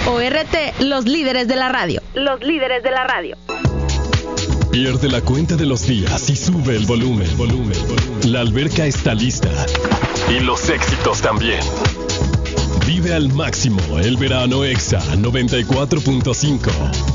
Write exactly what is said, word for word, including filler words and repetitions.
O R T, los líderes de la radio. Los líderes de la radio. Pierde la cuenta de los días y sube el volumen. volumen, volumen. La alberca está lista. Y los éxitos también. Vive al máximo el verano Exa noventa y cuatro punto cinco.